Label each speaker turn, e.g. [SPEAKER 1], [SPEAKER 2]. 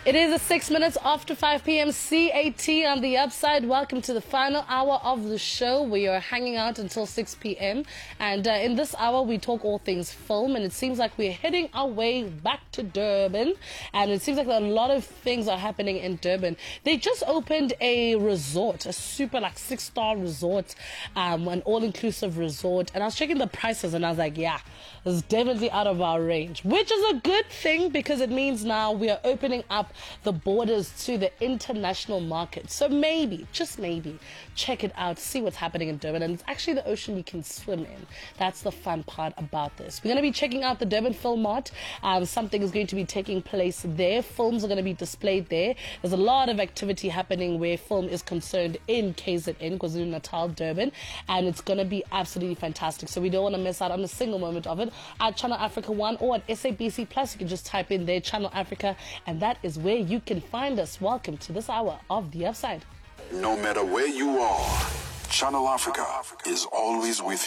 [SPEAKER 1] It is 6 minutes after 5 p.m. CAT on the upside. Welcome to the final hour of the show. We are hanging out until 6 p.m. And in this hour, we talk all things film. And it seems like we're heading our way back to Durban. And it seems like a lot of things are happening in Durban. They just opened a resort, a super 6-star resort, an all-inclusive resort. And I was checking the prices and I was like, yeah, it's definitely out of our range, which is a good thing because it means now we are opening up the borders to the international market. So maybe, just maybe, check it out, see what's happening in Durban. And it's actually the ocean you can swim in. That's the fun part about this. We're going to be checking out the Durban Film Mart. Something is going to be taking place there. Films are going to be displayed there. There's a lot of activity happening where film is concerned in KZN, KwaZulu-Natal, Durban. And it's going to be absolutely fantastic. So we don't want to miss out on a single moment of it. At Channel Africa 1 or at SABC Plus, you can just type in there, Channel Africa, and that is where you can find us. Welcome to this hour of The Upside.
[SPEAKER 2] No matter where you are, Channel Africa is always with you.